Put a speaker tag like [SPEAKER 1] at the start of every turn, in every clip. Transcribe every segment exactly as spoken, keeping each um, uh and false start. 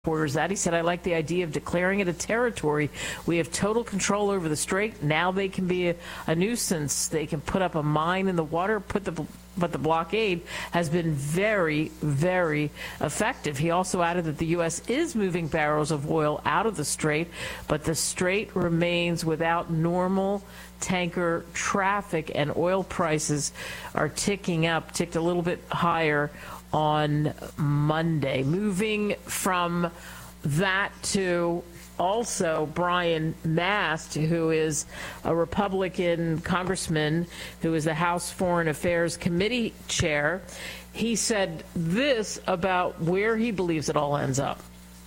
[SPEAKER 1] reporters that. He said, I like the idea of declaring it a territory. We have total control over the strait. Now they can be a, a nuisance. They can put up a mine in the water, put the but the blockade has been very, very effective. He also added that the U S is moving barrels of oil out of the strait, but the strait remains without normal tanker traffic, and oil prices are ticking up, ticked a little bit higher on Monday. Moving from that to also Brian Mast, who is a Republican congressman who is the House Foreign Affairs Committee chair. He said this about where he believes it all ends up.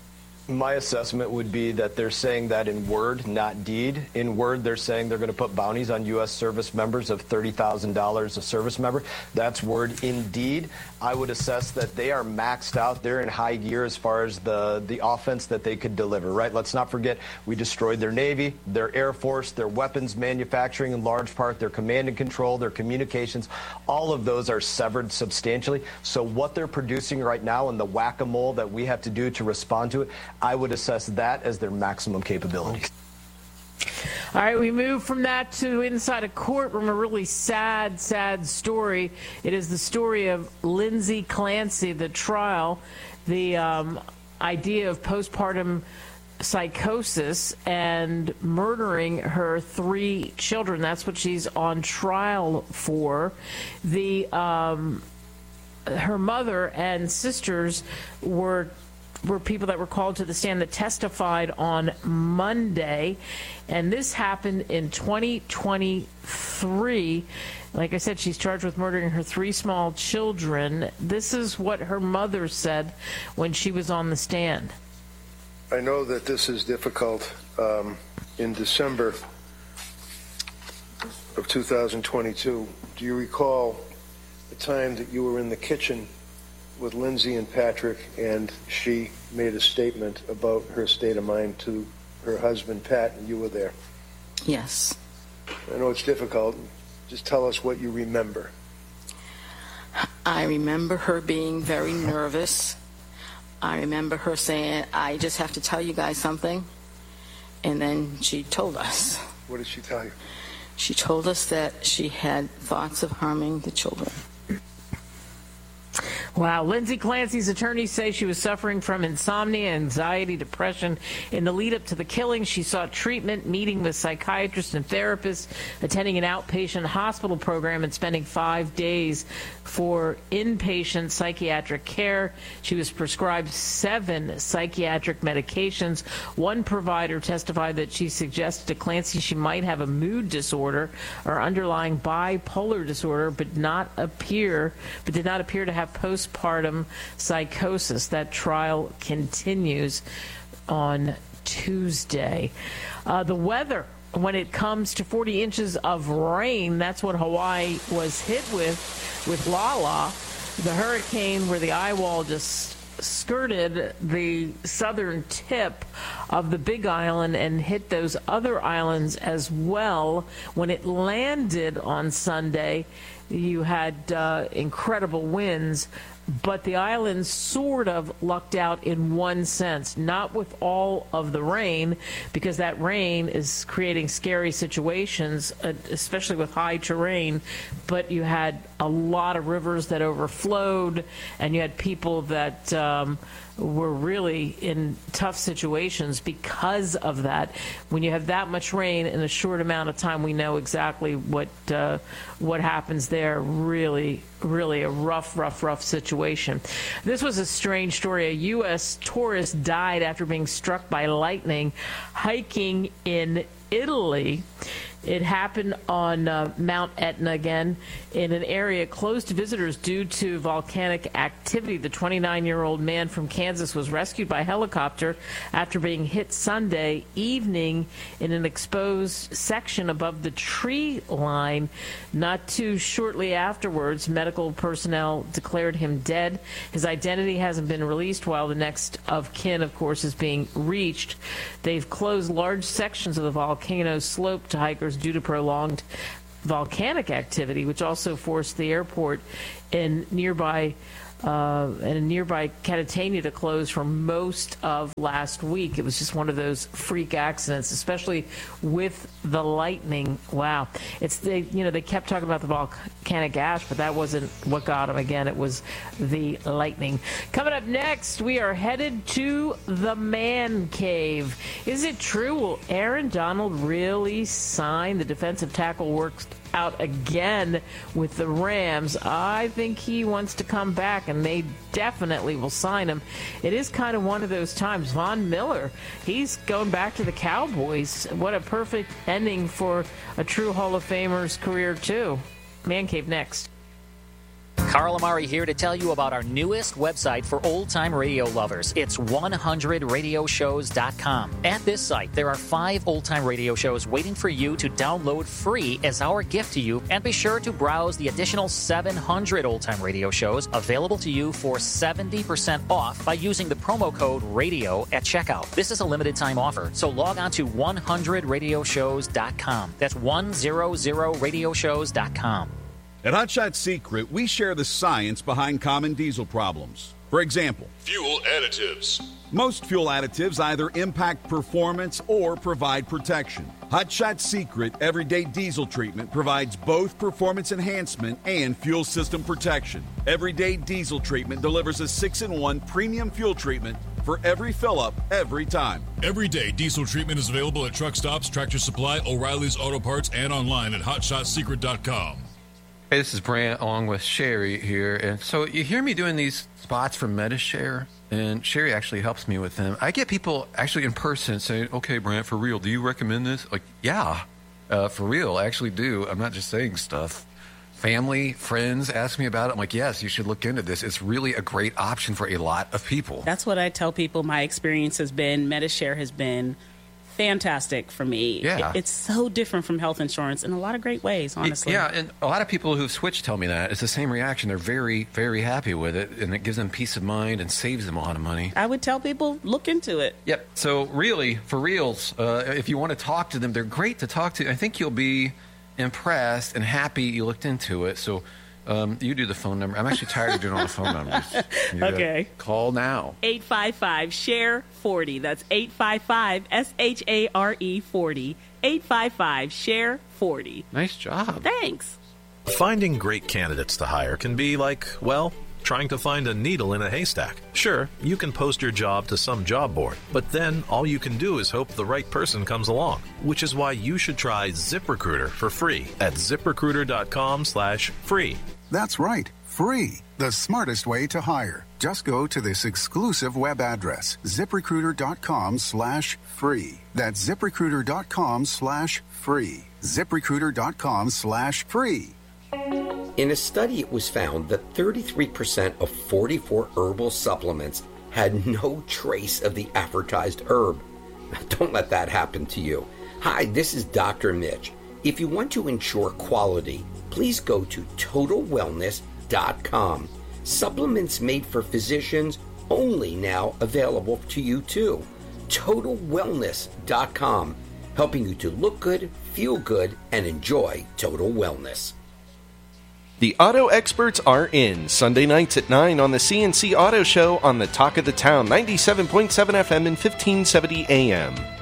[SPEAKER 2] My assessment would be that they're saying that in word, not deed. In word, they're saying they're going to put bounties on U S service members of thirty thousand dollars a service member. That's word. In deed, I would assess that they are maxed out. They're in high gear as far as the, the offense that they could deliver, right? Let's not forget, we destroyed their Navy, their Air Force, their weapons manufacturing in large part, their command and control, their communications. All of those are severed substantially. So what they're producing right now and the whack-a-mole that we have to do to respond to it, I would assess that as their maximum capability.
[SPEAKER 1] All right, we move from that to inside a courtroom, a really sad, sad story. It is the story of Lindsay Clancy, the trial, the um, idea of postpartum psychosis and murdering her three children. That's what she's on trial for. The um, her mother and sisters were were people that were called to the stand that testified on Monday, and this happened in twenty twenty-three. Like I said, she's charged with murdering her three small children. This is what her mother said when she was on the stand.
[SPEAKER 3] I know that this is difficult. Um, in December of two thousand twenty-two, do you recall the time that you were in the kitchen with Lindsay and Patrick, and she made a statement about her state of mind to her husband, Pat, and you were there?
[SPEAKER 4] Yes.
[SPEAKER 3] I know it's difficult. Just tell us what you remember.
[SPEAKER 4] I remember her being very nervous. I remember her saying, I just have to tell you guys something. And then she told us.
[SPEAKER 3] What did she tell you?
[SPEAKER 4] She told us that she had thoughts of harming the children.
[SPEAKER 1] Wow. Lindsay Clancy's attorneys say she was suffering from insomnia, anxiety, depression. In the lead up to the killing, she sought treatment, meeting with psychiatrists and therapists, attending an outpatient hospital program, and spending five days for inpatient psychiatric care. She was prescribed seven psychiatric medications. One provider testified that she suggested to Clancy she might have a mood disorder or underlying bipolar disorder, but not appear, but did not appear to have postpartum psychosis. That trial continues on Tuesday. Uh, the weather, when it comes to forty inches of rain, that's what Hawaii was hit with, with Lala, the hurricane where the eye wall just skirted the southern tip of the Big Island and hit those other islands as well. When it landed on Sunday, you had uh, incredible winds, but the islands sort of lucked out in one sense, not with all of the rain, because that rain is creating scary situations, especially with high terrain, but you had a lot of rivers that overflowed, and you had people that um, were really in tough situations because of that. When you have that much rain in a short amount of time, we know exactly what uh, what happens there. Really, really a rough, rough, rough situation. This was a strange story. A U S tourist died after being struck by lightning hiking in Italy. It happened on uh, Mount Etna again, in an area closed to visitors due to volcanic activity. The twenty-nine-year-old man from Kansas was rescued by helicopter after being hit Sunday evening in an exposed section above the tree line. Not too shortly afterwards, medical personnel declared him dead. His identity hasn't been released, while the next of kin, of course, is being reached. They've closed large sections of the volcano's slope to hikers due to prolonged volcanic activity, which also forced the airport in nearby uh, and a nearby Catania to close for most of last week. It was just one of those freak accidents, especially with the lightning. Wow. It's they, you know, they kept talking about the volcanic ash, but that wasn't what got them. Again, it was the lightning. Coming up next, we are headed to the man cave. Is it true? Will Aaron Donald really sign? The defensive tackle works out again with the Rams. I think he wants to come back, and they definitely will sign him. It is kind of one of those times. Von Miller, he's going back to the Cowboys. What a perfect ending for a true Hall of Famer's career, too. Man Cave next.
[SPEAKER 5] Carl Amari here to tell you about our newest website for old-time radio lovers. It's one hundred radio shows dot com. At this site, there are five old-time radio shows waiting for you to download free as our gift to you, and be sure to browse the additional seven hundred old-time radio shows available to you for seventy percent off by using the promo code RADIO at checkout. This is a limited-time offer, so log on to one hundred radio shows dot com. That's one hundred radio shows dot com.
[SPEAKER 6] At Hot Shot Secret, we share the science behind common diesel problems. For example,
[SPEAKER 7] fuel additives.
[SPEAKER 6] Most fuel additives either impact performance or provide protection. Hot Shot Secret Everyday Diesel Treatment provides both performance enhancement and fuel system protection. Everyday Diesel Treatment delivers a six in one premium fuel treatment for every fill-up, every time.
[SPEAKER 7] Everyday Diesel Treatment is available at truck stops, Tractor Supply, O'Reilly's Auto Parts, and online at hot shot secret dot com.
[SPEAKER 8] Hey, this is Brant along with Sherry here. And so you hear me doing these spots for MediShare, and Sherry actually helps me with them. I get people actually in person saying, okay, Brant, for real, do you recommend this? Like, yeah, uh, for real, I actually do. I'm not just saying stuff. Family, friends ask me about it. I'm like, yes, you should look into this. It's really a great option for a lot of people.
[SPEAKER 9] That's what I tell people my experience has been. MediShare has been fantastic for me.
[SPEAKER 8] Yeah.
[SPEAKER 9] It, it's so different from health insurance in a lot of great ways, honestly.
[SPEAKER 8] Yeah, and a lot of people who've switched tell me that. It's the same reaction. They're very, very happy with it, and it gives them peace of mind and saves them a lot of money.
[SPEAKER 9] I would tell people, look into it.
[SPEAKER 8] Yep. So really, for reals, uh, if you want to talk to them, they're great to talk to. I think you'll be impressed and happy you looked into it. So um, you do the phone number. I'm actually tired of doing all the phone numbers. You
[SPEAKER 9] okay.
[SPEAKER 8] Call now.
[SPEAKER 9] eight five five, S H A R E, forty. That's eight five five, S H A R E, forty. eight five five, S H A R E, forty.
[SPEAKER 8] Nice job.
[SPEAKER 9] Thanks.
[SPEAKER 10] Finding great candidates to hire can be like, well, trying to find a needle in a haystack. Sure, you can post your job to some job board, but then all you can do is hope the right person comes along, which is why you should try ZipRecruiter for free at zip recruiter dot com slash free.
[SPEAKER 11] That's right, free. The smartest way to hire. Just go to this exclusive web address, zip recruiter dot com slash free. That's zip recruiter dot com slash free. zip recruiter dot com slash free.
[SPEAKER 12] In a study, it was found that thirty-three percent of forty-four herbal supplements had no trace of the advertised herb. Don't let that happen to you. Hi, this is Doctor Mitch. If you want to ensure quality, please go to total wellness dot com. Supplements made for physicians only now available to you too. total wellness dot com, helping you to look good, feel good, and enjoy total wellness.
[SPEAKER 13] The auto experts are in Sunday nights at nine on the C N C Auto Show on the Talk of the Town, ninety-seven point seven F M and fifteen seventy A M.